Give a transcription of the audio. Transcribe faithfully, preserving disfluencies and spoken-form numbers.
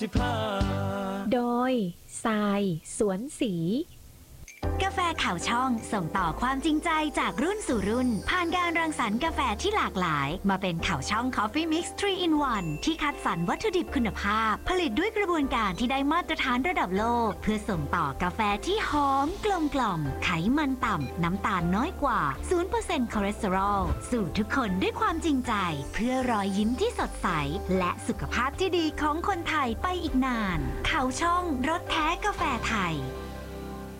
โดยทรายสวนสีกาแฟข่าวช่องส่งต่อความจริงใจจากรุ่นสู่รุ่นผ่านการรังสรรค์กาแฟที่หลากหลายมาเป็นข่าวช่อง Coffee Mix ทรี อิน วัน ที่คัดสรรวัตถุดิบคุณภาพผลิตด้วยกระบวนการที่ได้มาตรฐานระดับโลกเพื่อส่งต่อกาแฟที่หอมกลมกล่อมไขมันต่ำน้ำตาลน้อยกว่า ศูนย์เปอร์เซ็นต์ คอเลสเตอรอลสู่ทุกคนด้วยความจริงใจเพื่อรอยยิ้มที่สดใสและสุขภาพที่ดีของคนไทยไปอีกนานข่าวช่องรสแท้กาแฟไทย